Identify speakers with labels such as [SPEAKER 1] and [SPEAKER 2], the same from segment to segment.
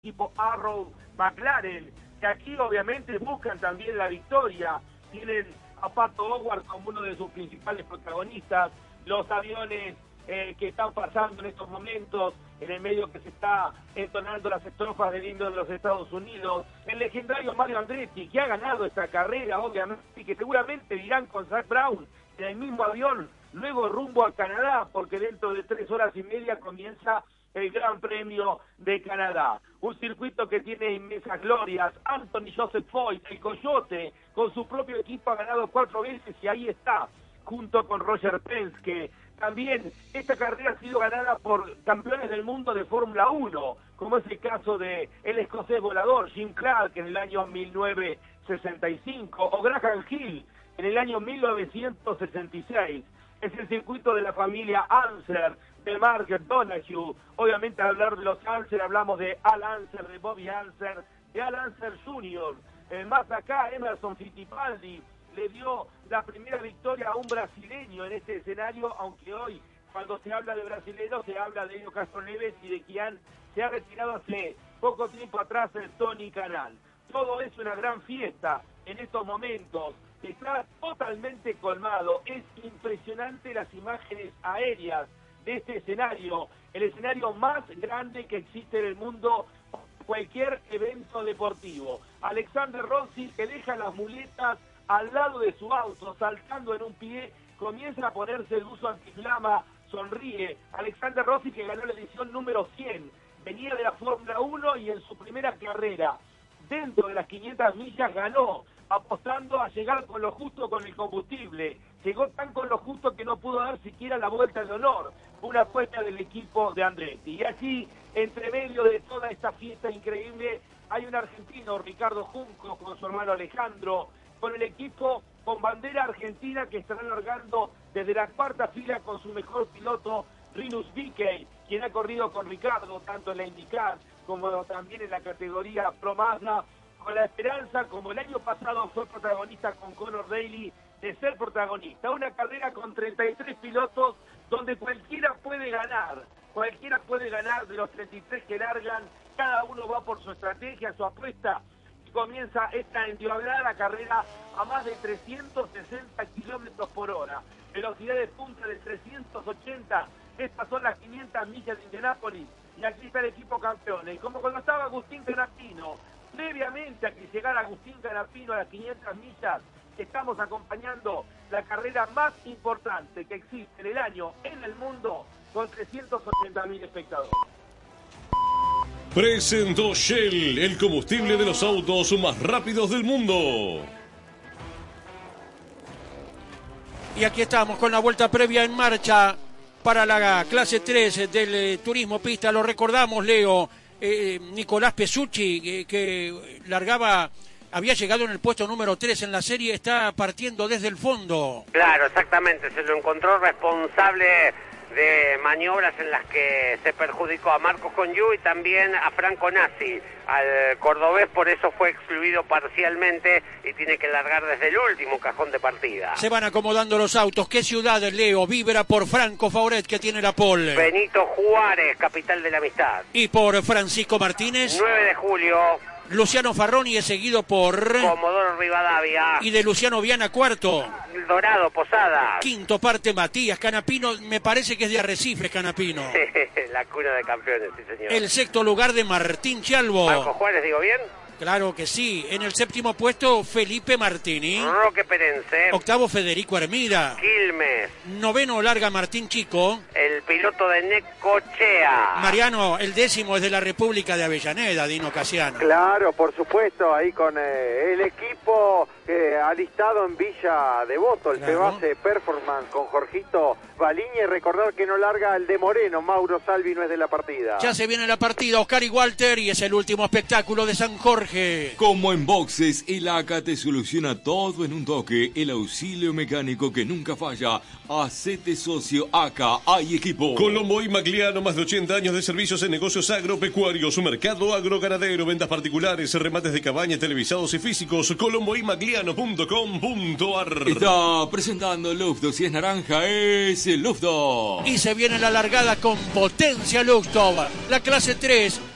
[SPEAKER 1] equipo Arrow McLaren, que aquí obviamente buscan también la victoria. Tienen a Pato O'Ward como uno de sus principales protagonistas, los aviones que están pasando en estos momentos, en el medio que se está entonando las estrofas del himno de los Estados Unidos, el legendario Mario Andretti, que ha ganado esta carrera, obviamente, y que seguramente irán con Zak Brown en el mismo avión, luego rumbo a Canadá, porque dentro de 3 horas y media comienza el Gran Premio de Canadá. Un circuito que tiene inmensas glorias. Anthony Joseph Foyt, el Coyote, con su propio equipo ha ganado 4 veces y ahí está, junto con Roger Penske. También esta carrera ha sido ganada por campeones del mundo de Fórmula 1, como es el caso de el escocés volador Jim Clark en el año 1965, o Graham Hill en el año 1966. Es el circuito de la familia Anser, de Mark Donoghue. Obviamente, al hablar de los Anser, hablamos de Al Anser, de Bobby Anser, de Al Anser Jr. Más acá, Emerson Fittipaldi le dio la primera victoria a un brasileño en este escenario, aunque hoy, cuando se habla de brasileños, se habla de Helio Castroneves y de quien se ha retirado hace poco tiempo atrás el Tony Kanaan. Todo es una gran fiesta en estos momentos. Está totalmente colmado. Es impresionante las imágenes aéreas de este escenario, el escenario más grande que existe en el mundo, cualquier evento deportivo. Alexander Rossi, que deja las muletas al lado de su auto, saltando en un pie, comienza a ponerse el uso antiflama, sonríe. Alexander Rossi, que ganó la edición número 100, venía de la Fórmula 1 y en su primera carrera, dentro de las 500 millas, ganó, apostando a llegar con lo justo con el combustible. Llegó tan con lo justo que no pudo dar siquiera la vuelta de honor. Una apuesta del equipo de Andretti. Y así, entre medio de toda esta fiesta increíble, hay un argentino, Ricardo Junco, con su hermano Alejandro, con el equipo con bandera argentina, que estará largando desde la cuarta fila con su mejor piloto, Rinus VeeKay, quien ha corrido con Ricardo, tanto en la IndyCar como también en la categoría Pro Mazda, con la esperanza, como el año pasado fue protagonista con Conor Daly, de ser protagonista. Una carrera con 33 pilotos, donde cualquiera puede ganar de los 33 que largan. Cada uno va por su estrategia, su apuesta, y comienza esta endiablada carrera a más de 360 kilómetros por hora, velocidad de punta de 380. Estas son las 500 millas de Indianápolis, y aquí está el equipo campeón. Y como cuando estaba Agustín Canapino, previamente a que llegara Agustín Canapino a las 500 millas, estamos acompañando la carrera más importante que existe en el año en el mundo, con 380.000 espectadores.
[SPEAKER 2] Presentó Shell, el combustible de los autos más rápidos del mundo.
[SPEAKER 3] Y aquí estamos con la vuelta previa en marcha para la clase 3 del turismo pista. Lo recordamos, Leo, Nicolás Pesucci, que largaba, había llegado en el puesto número 3 en la serie, está partiendo desde el fondo.
[SPEAKER 4] Claro, exactamente, se lo encontró responsable de maniobras en las que se perjudicó a Marcos Congiu y también a Franco Nassi, al cordobés, por eso fue excluido parcialmente y tiene que largar desde el último cajón de partida.
[SPEAKER 3] Se van acomodando los autos. ¿Qué ciudad, Leo, vibra por Franco Fauret, que tiene la pole?
[SPEAKER 4] Benito Juárez, capital de la amistad.
[SPEAKER 3] Y por Francisco Martínez,
[SPEAKER 4] 9 de julio.
[SPEAKER 3] Luciano Farroni es seguido por
[SPEAKER 4] Comodoro Rivadavia.
[SPEAKER 3] Y de Luciano Viana, cuarto.
[SPEAKER 4] Dorado, Posada.
[SPEAKER 3] Quinto parte Matías Canapino, me parece que es de Arrecifes, Canapino.
[SPEAKER 4] La cuna de campeones, sí señor.
[SPEAKER 3] El sexto lugar de Martín Chalvo.
[SPEAKER 4] Marco Juárez, digo bien.
[SPEAKER 3] Claro que sí. En el séptimo puesto, Felipe Martini.
[SPEAKER 4] Roque Perense.
[SPEAKER 3] Octavo, Federico Hermida.
[SPEAKER 4] Quilmes.
[SPEAKER 3] Noveno, larga Martín Chico.
[SPEAKER 4] El piloto de Necochea.
[SPEAKER 3] Mariano, el décimo es de la República de Avellaneda, Dino Casiano.
[SPEAKER 5] Claro, por supuesto, ahí con el equipo alistado en Villa Devoto, el Pebase Performance con Jorgito Baliña, y recordar que no larga el de Moreno, Mauro Salvi no es de la partida.
[SPEAKER 3] Ya se viene la partida, Oscar y Walter, y es el último espectáculo de San Jorge.
[SPEAKER 6] Como en boxes, el ACA te soluciona todo en un toque, el auxilio mecánico que nunca falla. Hacete socio ACA, hay equipo.
[SPEAKER 2] Colombo y Magliano, más de 80 años de servicios en negocios agropecuarios, su mercado agroganadero, ventas particulares, remates de cabañas televisados y físicos. colomboymagliano.com.ar.
[SPEAKER 6] Está presentando Lufto, si es naranja es Lufto.
[SPEAKER 3] Y se viene la largada con potencia Lufto. La clase 3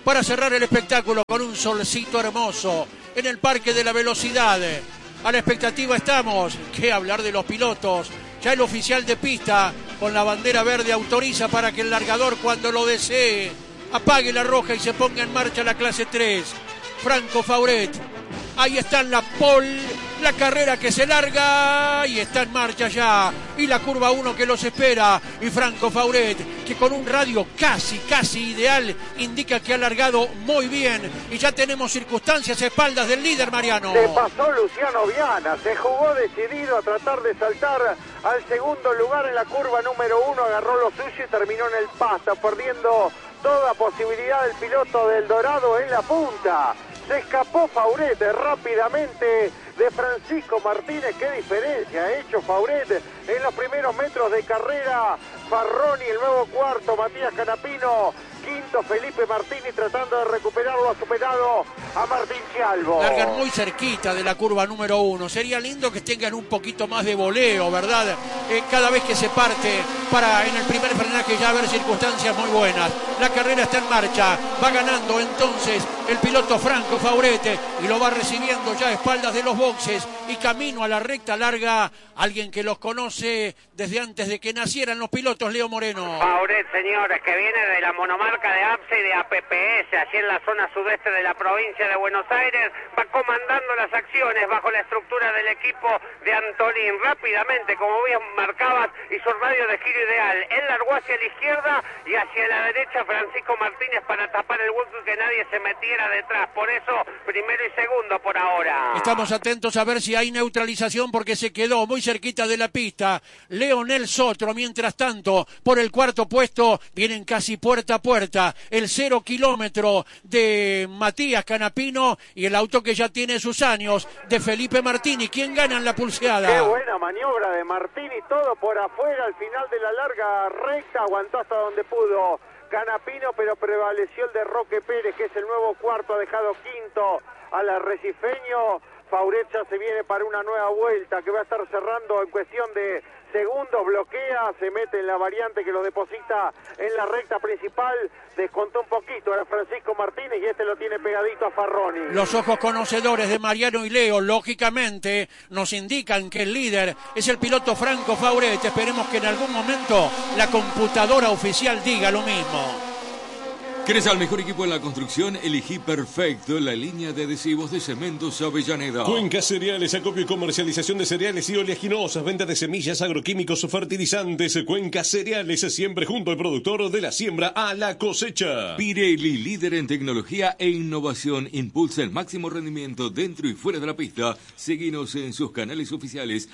[SPEAKER 3] para cerrar el espectáculo con un solcito hermoso en el Parque de la Velocidad. A la expectativa estamos. ¿Qué hablar de los pilotos? Ya el oficial de pista con la bandera verde autoriza para que el largador, cuando lo desee, apague la roja y se ponga en marcha la clase 3. Franco Fauret. Ahí está en la pole, la carrera que se larga y está en marcha ya. Y la curva 1 que los espera. Y Franco Fauret, que con un radio casi ideal, indica que ha largado muy bien. Y ya tenemos circunstancias a espaldas del líder, Mariano.
[SPEAKER 5] Se pasó Luciano Viana, se jugó decidido a tratar de saltar al segundo lugar en la curva número 1, agarró lo suyo y terminó en el pasto, perdiendo toda posibilidad del piloto del Dorado en la punta. Se escapó Fauret rápidamente de Francisco Martínez. Qué diferencia ha hecho Fauret en los primeros metros de carrera. Farroni, el nuevo cuarto, Matías Canapino, quinto Felipe Martini, tratando de recuperarlo, ha superado a Martín Cialvo.
[SPEAKER 3] Largan muy cerquita de la curva número 1. Sería lindo que tengan un poquito más de voleo, ¿verdad? Cada vez que se parte para en el primer frenaje ya haber circunstancias muy buenas. La carrera está en marcha, va ganando entonces el piloto Franco Fauret y lo va recibiendo ya a espaldas de los boxes y camino a la recta larga. Alguien que los conoce desde antes de que nacieran los pilotos, Leo Moreno.
[SPEAKER 4] Fauret, señores, que viene de la monomarca de APSA y de APPS, allí en la zona sudeste de la provincia de Buenos Aires, va comandando las acciones bajo la estructura del equipo de Antolín. Rápidamente, como bien marcabas, hizo un radio de giro ideal. Él largó hacia la izquierda y hacia la derecha Francisco Martínez para tapar el hueco y que nadie se metiera detrás. Por eso, primero y segundo por ahora.
[SPEAKER 3] Estamos atentos a ver si hay neutralización porque se quedó muy cerquita de la pista Leonel Sotro. Mientras tanto, por el cuarto puesto vienen casi puerta a puerta el 0 kilómetro de Matías Canapino y el auto que ya tiene sus años de Felipe Martini. ¿Quién gana en la pulseada?
[SPEAKER 5] Qué buena maniobra de Martini, todo por afuera al final de la larga recta, aguantó hasta donde pudo Canapino, pero prevaleció el de Roque Pérez, que es el nuevo cuarto, ha dejado quinto al arrecifeño. Fauret ya se viene para una nueva vuelta que va a estar cerrando en cuestión de segundos, bloquea, se mete en la variante que lo deposita en la recta principal, descontó un poquito, era Francisco Martínez y este lo tiene pegadito a Farroni.
[SPEAKER 3] Los ojos conocedores de Mariano y Leo, lógicamente, nos indican que el líder es el piloto Franco Fauret. Esperemos que en algún momento la computadora oficial diga lo mismo.
[SPEAKER 6] ¿Querés al mejor equipo en la construcción? Elegí Perfecto, la línea de adhesivos de Cementos Avellaneda.
[SPEAKER 2] Cuenca Cereales, acopio y comercialización de cereales y oleaginosas, venta de semillas, agroquímicos, fertilizantes. Cuenca Cereales, siempre junto al productor, de la siembra a la cosecha.
[SPEAKER 6] Pirelli, líder en tecnología e innovación, impulsa el máximo rendimiento dentro y fuera de la pista. Seguinos en sus canales oficiales,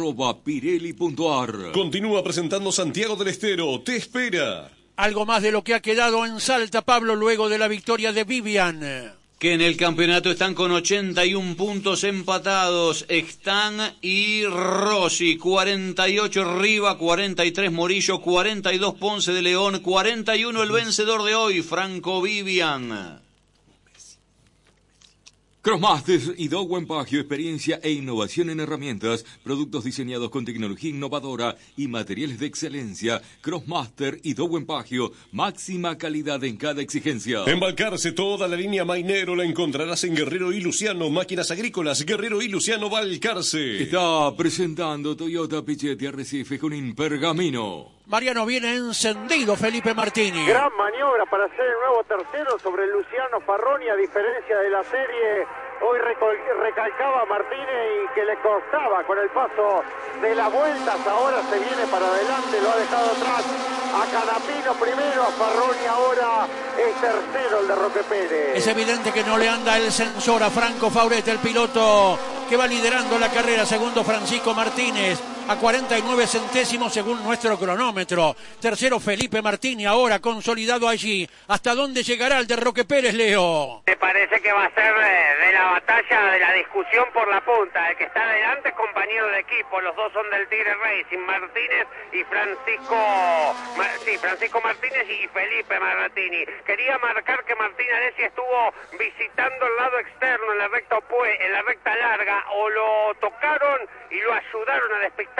[SPEAKER 6] @pirelli.ar.
[SPEAKER 2] Continúa presentando Santiago del Estero, te espera.
[SPEAKER 3] Algo más de lo que ha quedado en Salta, Pablo, luego de la victoria de Vivian.
[SPEAKER 7] Que en el campeonato están con 81 puntos empatados. Stan y Rossi, 48 Riva, 43 Morillo, 42 Ponce de León, 41 el vencedor de hoy, Franco Vivian.
[SPEAKER 6] Crossmaster y Dowen Pagio, experiencia e innovación en herramientas, productos diseñados con tecnología innovadora y materiales de excelencia. Crossmaster y Dowen Pagio, máxima calidad en cada exigencia.
[SPEAKER 2] En Balcarce, toda la línea Mainero la encontrarás en Guerrero y Luciano, máquinas agrícolas, Guerrero y Luciano Balcarce.
[SPEAKER 6] Está presentando Toyota Pichetti Arrecife Junín Pergamino.
[SPEAKER 3] Mariano, viene encendido Felipe Martini.
[SPEAKER 5] Gran maniobra para hacer el nuevo tercero sobre Luciano Farroni, a diferencia de la serie. Hoy recalcaba Martínez y que le costaba con el paso de las vueltas. Ahora se viene para adelante, lo ha dejado atrás a Canapino primero, a Farroni ahora es tercero el de Roque Pérez.
[SPEAKER 3] Es evidente que no le anda el sensor a Franco Fauret, el piloto que va liderando la carrera. Segundo Francisco Martínez a 49 centésimos según nuestro cronómetro. Tercero Felipe Martini, ahora consolidado allí. ¿Hasta dónde llegará el de Roque Pérez, Leo?
[SPEAKER 4] Me parece que va a ser de la batalla, de la discusión por la punta. El que está adelante es compañero de equipo. Los dos son del Tigre Racing, Martínez y Francisco Martínez y Felipe Martini. Quería marcar que Martín Alessi estuvo visitando el lado externo en la recta larga, o lo tocaron y lo ayudaron a despistar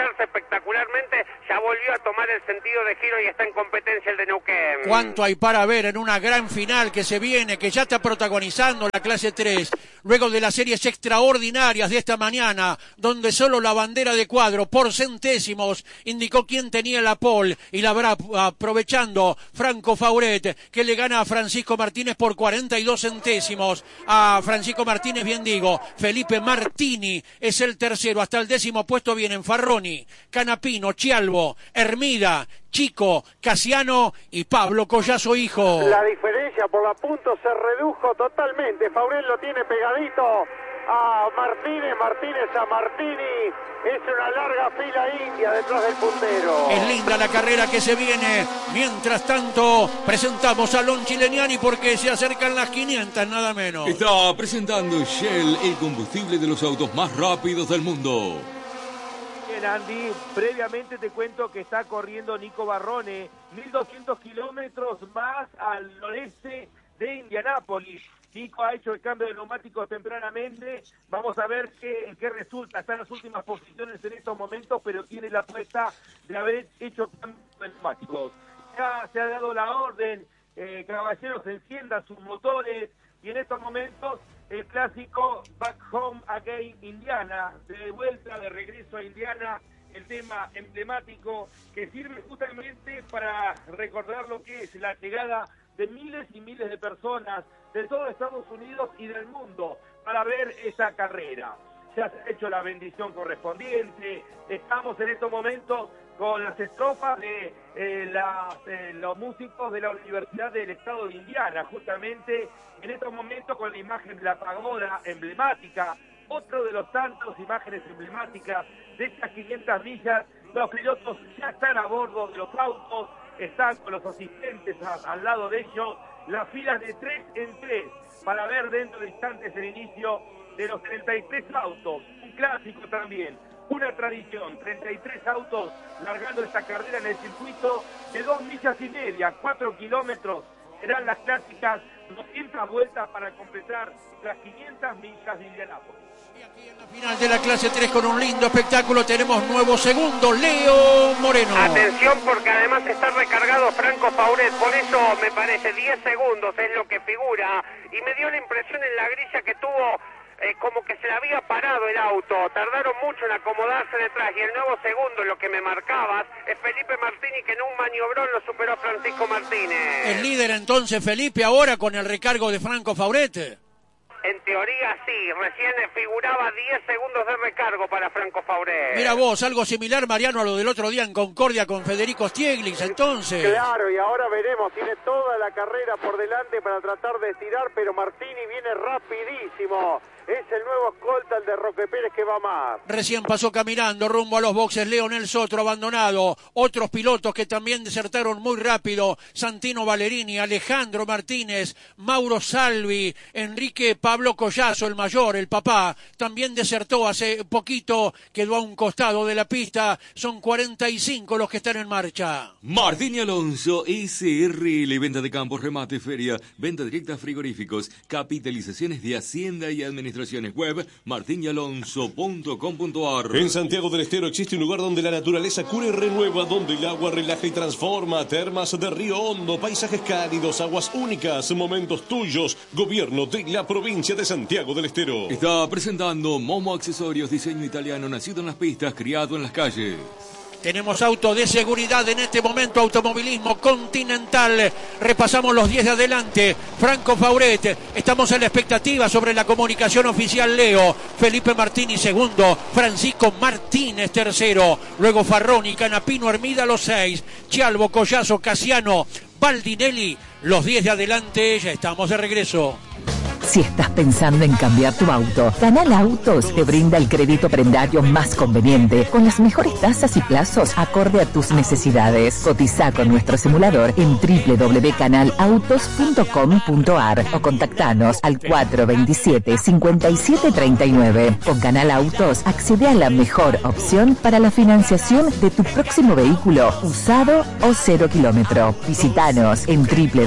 [SPEAKER 4] engancharse espectacularmente, ya volvió a tomar el sentido de giro y está en competencia el de Neuquén.
[SPEAKER 3] ¿Cuánto hay para ver en una gran final que se viene, que ya está protagonizando la clase 3, luego de las series extraordinarias de esta mañana, donde solo la bandera de cuadro por centésimos indicó quién tenía la pole, y la habrá aprovechando Franco Fauret, que le gana a Francisco Martínez por 42 centésimos. A Francisco Martínez, bien digo, Felipe Martini es el tercero. Hasta el 10º puesto vienen Farroni, Canapino, Chialvo, Hermida, Chico, Casiano y Pablo Collazo hijo.
[SPEAKER 5] La diferencia por la punta se redujo totalmente. Fauret lo tiene pegadito a Martínez, Martínez a Martini. Es una larga fila india detrás del puntero.
[SPEAKER 3] Es linda la carrera que se viene. Mientras tanto, presentamos a Lon Chileniani porque se acercan las 500, nada menos.
[SPEAKER 6] Está presentando Shell, el combustible de los autos más rápidos del mundo.
[SPEAKER 1] Bien, Andy, previamente te cuento que está corriendo Nico Barrone, 1.200 kilómetros más al noreste de Indianápolis. Nico ha hecho el cambio de neumáticos tempranamente. Vamos a ver qué resulta. Está en las últimas posiciones en estos momentos, pero tiene la apuesta de haber hecho cambio de neumáticos. Ya se ha dado la orden, caballeros, enciendan sus motores, y en estos momentos el clásico Back Home Again Indiana, de vuelta, de regreso a Indiana, el tema emblemático que sirve justamente para recordar lo que es la llegada de miles y miles de personas de todo Estados Unidos y del mundo para ver esa carrera. Ya se ha hecho la bendición correspondiente. Estamos en estos momentos con las estrofas de los músicos de la Universidad del Estado de Indiana, justamente en estos momentos con la imagen de la pagoda emblemática, otro de los tantos imágenes emblemáticas de estas 500 millas. Los pilotos ya están a bordo de los autos, están con los asistentes al lado de ellos, las filas de 3 en 3 para ver dentro de instantes el inicio de los 33 autos, un clásico también, una tradición, 33 autos largando esta carrera en el circuito de 2 millas y media, 4 kilómetros, serán las clásicas 200 vueltas para completar las 500 millas de Indianápolis.
[SPEAKER 3] Y aquí en la final de la clase 3 con un lindo espectáculo tenemos nuevo segundo, Leo Moreno.
[SPEAKER 4] Atención, porque además está recargado Franco Fauret, por eso me parece 10 segundos es lo que figura, y me dio la impresión en la grilla que tuvo como que se le había parado el auto, tardaron mucho en acomodarse detrás, y el nuevo segundo, lo que me marcabas, es Felipe Martini, que en un maniobrón lo superó a Francisco Martínez.
[SPEAKER 3] El líder entonces Felipe ahora con el recargo de Franco Fauret.
[SPEAKER 4] En teoría sí, recién figuraba 10 segundos de recargo para Franco Fauret.
[SPEAKER 3] Mira vos, algo similar, Mariano, a lo del otro día en Concordia con Federico Stieglitz, entonces.
[SPEAKER 5] Claro, y ahora veremos, tiene toda la carrera por delante para tratar de estirar, pero Martini viene rapidísimo. Es el nuevo escolta, el de Roque Pérez, que va más.
[SPEAKER 3] Recién pasó caminando rumbo a los boxes Leonel Sotro, abandonado. Otros pilotos que también desertaron muy rápido. Santino Ballerini, Alejandro Martínez, Mauro Salvi, Enrique Pablo Collazo, el mayor, el papá, también desertó hace poquito, quedó a un costado de la pista. Son 45 los que están en marcha.
[SPEAKER 6] Martín y Alonso, SRL, venta de campos, remate, feria, venta directa, frigoríficos, capitalizaciones de Hacienda y Administraciones. Web martinyalonso.com.ar.
[SPEAKER 2] En Santiago del Estero existe un lugar donde la naturaleza cura y renueva, donde el agua relaja y transforma. Termas de Río Hondo, paisajes cálidos, aguas únicas, momentos tuyos. Gobierno de la provincia de Santiago del Estero.
[SPEAKER 6] Está presentando Momo Accesorios, diseño italiano, nacido en las pistas, criado en las calles.
[SPEAKER 3] Tenemos auto de seguridad en este momento, automovilismo continental. Repasamos los 10 de adelante. Franco Fauret, estamos en la expectativa sobre la comunicación oficial. Leo, Felipe Martini segundo, Francisco Martínez tercero, luego Farroni, Canapino, Hermida los 6, Chialvo, Collazo, Casiano, Baldinelli, los 10 de adelante. Ya estamos de regreso.
[SPEAKER 8] Si estás pensando en cambiar tu auto, Canal Autos te brinda el crédito prendario más conveniente, con las mejores tasas y plazos acorde a tus necesidades. Cotiza con nuestro simulador en www.canalautos.com.ar o contactanos al 427-5739. Con Canal Autos accede a la mejor opción para la financiación de tu próximo vehículo, usado o 0 kilómetro. Visítanos en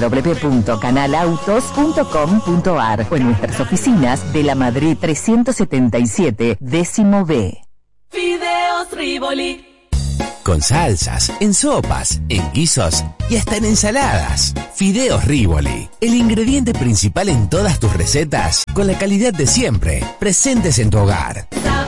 [SPEAKER 8] www.canalautos.com.ar o en nuestras oficinas de la Madrid 377, décimo B.
[SPEAKER 9] Fideos Rivoli.
[SPEAKER 10] Con salsas, en sopas, en guisos y hasta en ensaladas. Fideos Rivoli, el ingrediente principal en todas tus recetas, con la calidad de siempre, presentes en tu hogar.